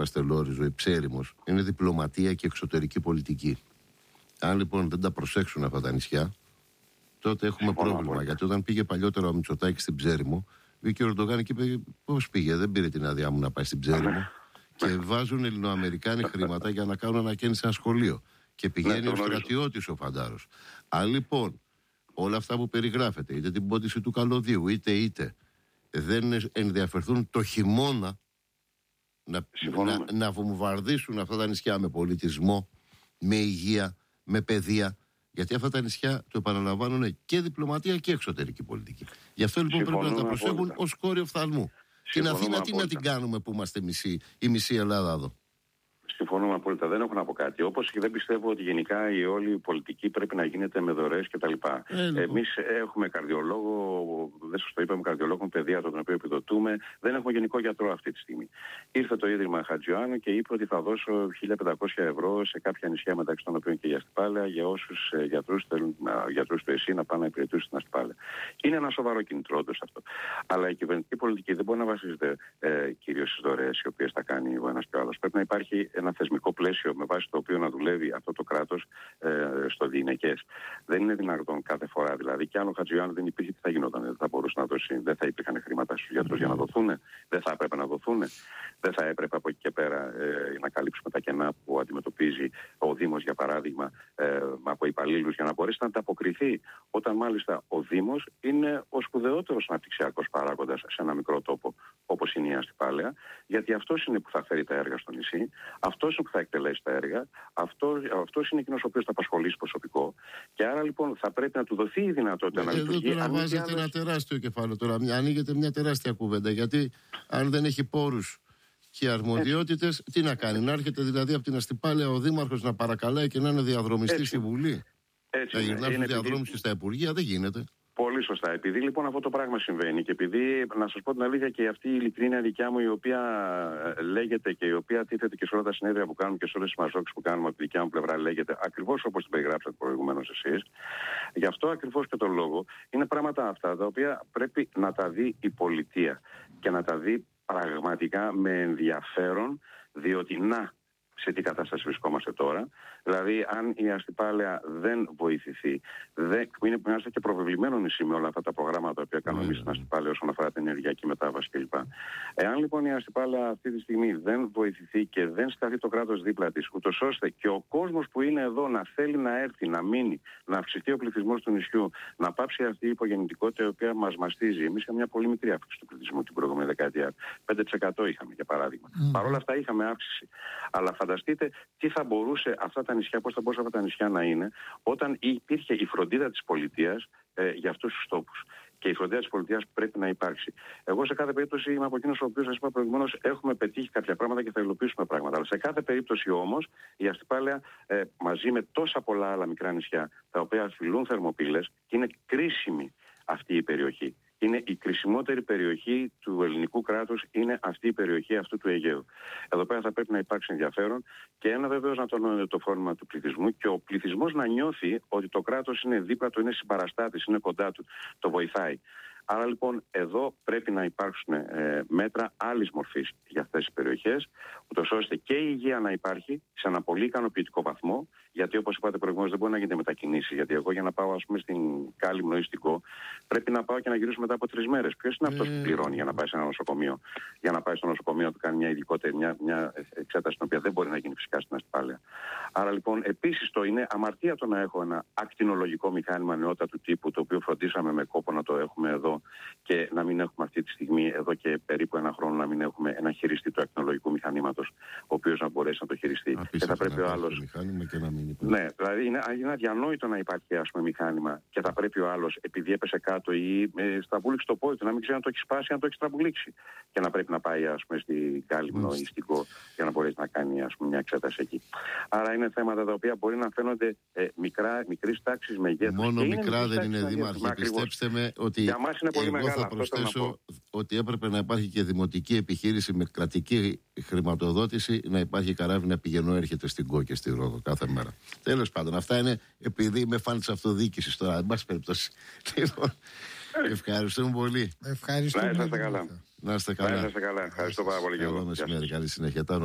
Καστελόριζο, η Ψέριμος, είναι διπλωματία και εξωτερική πολιτική. Αν λοιπόν δεν τα προσέξουν αυτά τα νησιά, τότε έχουμε πρόβλημα. Γιατί όταν πήγε παλιότερα ο Μητσοτάκης στην Ψέριμο, βγήκε ο Ερντογάν και είπε: πώς πήγε, δεν πήρε την άδειά μου να πάει στην Ψέριμο. Και βάζουν Ελληνοαμερικάνοι χρήματα για να κάνουν ανακαίνιση ένα σχολείο. Και πηγαίνει ο στρατιώτης ο Φαντάρος. Αν λοιπόν όλα αυτά που περιγράφεται, είτε την πόντιση του καλωδίου, είτε δεν ενδιαφερθούν το χειμώνα να βομβαρδίσουν αυτά τα νησιά με πολιτισμό, με υγεία, με παιδεία. Γιατί αυτά τα νησιά, το επαναλαμβάνουν, και διπλωματία και εξωτερική πολιτική. Γι' αυτό λοιπόν πρέπει να τα προσέχουν ως κόριο οφθαλμού. Την Αθήνα τι να την κάνουμε που είμαστε η μισή Ελλάδα εδώ. Συμφωνούμε απόλυτα. Δεν έχω να πω κάτι. Όπως και δεν πιστεύω ότι γενικά η όλη πολιτική πρέπει να γίνεται με δωρεές κτλ. Εμείς έχουμε καρδιολόγο, δεν σας το είπαμε, καρδιολόγο παιδεία, τον οποίο επιδοτούμε. Δεν έχουμε γενικό γιατρό αυτή τη στιγμή. Ήρθε το Ίδρυμα Χατζιωάννου και είπε ότι θα δώσω 1.500 ευρώ σε κάποια νησιά, μεταξύ των οποίων και η Αστυπάλαια, για όσους γιατρούς θέλουν, γιατρούς του ΕΣΥ, να πάνε να υπηρετήσουν στην Αστυπάλαια. Είναι ένα σοβαρό κινητρό όντως αυτό. Αλλά η κυβερνητική πολιτική δεν μπορεί να βασίζεται κυρίως στις δωρεές, οι οποίες θα κάνει ο ένας και ο άλλος. Πρέπει να υπάρχει ένα θεσμικό πλαίσιο με βάση το οποίο να δουλεύει αυτό το κράτος στο διηνεκές. Δεν είναι δυνατόν κάθε φορά. Δηλαδή, και αν ο Χατζιωάννου δεν υπήρχε, τι θα γινόταν? Δεν θα μπορούσε να δώσει, δεν θα υπήρχαν χρήματα στους γιατρούς για να δοθούν, δεν θα έπρεπε να δοθούν, δεν θα έπρεπε από εκεί και πέρα να καλύψουμε τα κενά που αντιμετωπίζει ο Δήμος, για παράδειγμα, από υπαλλήλους, για να μπορέσει να ανταποκριθεί. Όταν μάλιστα ο Δήμος είναι ο σπουδαιότερος αναπτυξιακός παράγοντας σε ένα μικρό τόπο όπως είναι η Αστυπάλαια, γιατί αυτός είναι που θα φέρει τα έργα στο νησί, αυτός είναι που θα εκτελέσει τα έργα, αυτός είναι εκείνος ο οποίος θα απασχολήσει προσωπικό. Και άρα λοιπόν θα πρέπει να του δοθεί η δυνατότητα να λειτουργεί. Εδώ τώρα βάζετε ένα τεράστιο κεφάλαιο. Τώρα ανοίγεται μια τεράστια κουβέντα. Γιατί αν δεν έχει πόρους και αρμοδιότητες, τι να κάνει? Να έρχεται δηλαδή από την Αστυπάλαια ο Δήμαρχος να παρακαλάει και να είναι διαδρομιστή στη Βουλή? Να γυρνά στους διαδρόμους και στα Υπουργεία? Δεν γίνεται. Πολύ σωστά. Επειδή λοιπόν αυτό το πράγμα συμβαίνει και επειδή, να σας πω την αλήθεια, και αυτή η ειλικρίνεια δικιά μου, η οποία λέγεται και η οποία τίθεται και σε όλα τα συνέδρια που κάνουμε και σε όλες τις μαζόξεις που κάνουμε από τη δικιά μου πλευρά, λέγεται ακριβώς όπως την περιγράψατε προηγουμένως εσείς. Γι' αυτό ακριβώς και τον λόγο είναι πράγματα αυτά τα οποία πρέπει να τα δει η πολιτεία και να τα δει πραγματικά με ενδιαφέρον, διότι σε τι κατάσταση βρισκόμαστε τώρα. Δηλαδή, αν η Αστυπάλαια δεν βοηθηθεί, που είναι και προβεβλημένο νησί με όλα αυτά τα προγράμματα τα οποία κάνουμε εμείς στην Αστυπάλαια όσον αφορά την ενεργειακή μετάβαση κλπ. Εάν λοιπόν η Αστυπάλαια αυτή τη στιγμή δεν βοηθηθεί και δεν σταθεί το κράτος δίπλα της, ούτως ώστε και ο κόσμος που είναι εδώ να θέλει να έρθει, να μείνει, να αυξηθεί ο πληθυσμός του νησιού, να πάψει αυτή η υπογεννητικότητα η οποία μας μαστίζει. Εμείς είχαμε μια πολύ μικρή αύξηση του πληθυσμού την προηγούμενη δεκαετία. 5% είχαμε, για παράδειγμα. Παρ' όλα αυτά είχαμε αύξηση. Αλλά φανταστείτε τι θα μπορούσε αυτά τα νησιά, πώς θα μπορούσαν αυτά τα νησιά να είναι, όταν υπήρχε η φροντίδα της πολιτείας για αυτούς τους τόπους. Και η φροντίδα της πολιτείας πρέπει να υπάρξει. Εγώ σε κάθε περίπτωση είμαι από εκείνους ο οποίος, σας είπα προηγουμένως, έχουμε πετύχει κάποια πράγματα και θα υλοποιήσουμε πράγματα. Αλλά σε κάθε περίπτωση όμως η Αστυπάλαια μαζί με τόσα πολλά άλλα μικρά νησιά, τα οποία αφιλούν θερμοπύλες, και είναι κρίσιμη αυτή η περιοχή. Είναι η κρισιμότερη περιοχή του ελληνικού κράτους, είναι αυτή η περιοχή αυτού του Αιγαίου. Εδώ πέρα θα πρέπει να υπάρξει ενδιαφέρον και ένα βεβαίως να τονώνεται το φόρμα του πληθυσμού και ο πληθυσμός να νιώθει ότι το κράτος είναι δίπλα του, είναι συμπαραστάτης, είναι κοντά του, το βοηθάει. Άρα λοιπόν εδώ πρέπει να υπάρξουν μέτρα άλλης μορφής για αυτές τις περιοχές, ούτως ώστε και η υγεία να υπάρχει σε ένα πολύ ικανοποιητικό βαθμό, γιατί όπως είπατε προηγουμένως δεν μπορεί να γίνεται μετακινήσεις. Γιατί εγώ για να πάω ας πούμε στην Κάλυμνο ή στην Κο, πρέπει να πάω και να γυρίσω μετά από 3 μέρες. Ποιος είναι αυτός που πληρώνει για να πάει σε ένα νοσοκομείο? Για να πάει στο νοσοκομείο να του κάνει μια ειδικότερη, μια εξέταση την οποία δεν μπορεί να γίνει φυσικά στην Αστυπάλαια. Άρα λοιπόν επίσης το είναι αμαρτία το να έχω ένα ακτινολογικό μηχάνημα νεότατου τύπου, το οποίο φροντίσαμε με κόπο να το έχουμε εδώ και να μην έχουμε αυτή τη στιγμή, εδώ και περίπου 1 χρόνο, να μην έχουμε ένα χειριστή του ακτινολογικού μηχανήματος, ο οποίος να μπορέσει να το χειριστεί. Και θα πρέπει ο άλλος. Ναι, δηλαδή είναι αδιανόητο να υπάρχει ας πούμε μηχάνημα και θα πρέπει ο άλλος, επειδή έπεσε κάτω ή στραβούληξε το πόδι του, να μην ξέρει αν το έχει σπάσει, αν το έχει στραβουλήξει. Και να πρέπει να πάει ας πούμε στην Κάλυμνο ή στην Κο για να μπορέσει να κάνει ας πούμε μια εξέταση εκεί. Άρα είναι θέματα τα οποία μπορεί να φαίνονται μικρής τάξης μεγέθους. Μόνο μικρά δεν είναι, Δήμαρχε. Πιστέψτε με ότι για μας είναι πολύ μεγάλα. Θα προσθέσω ότι έπρεπε να υπάρχει και δημοτική επιχείρηση με κρατική χρηματοδότηση, να υπάρχει καράβι να πηγαίνω έρχεται στην Κο και στη Ρόδο κάθε μέρα. Τέλος πάντων, αυτά είναι επειδή είμαι φαν της αυτοδιοίκησης τώρα. Εν πάση περιπτώσει. Ευχαριστούμε πολύ. Να είστε καλά. Να είστε καλά. Ευχαριστώ πάρα πολύ. Καλό μεσημέρι, καλή συνέχεια.